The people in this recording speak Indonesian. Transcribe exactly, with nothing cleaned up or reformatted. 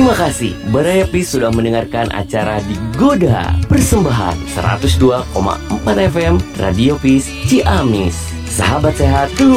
Terima kasih Baraya Peace sudah mendengarkan acara Digoda. Persembahan seratus dua koma empat F M Radio Peace Ciamis. Sahabat sehat,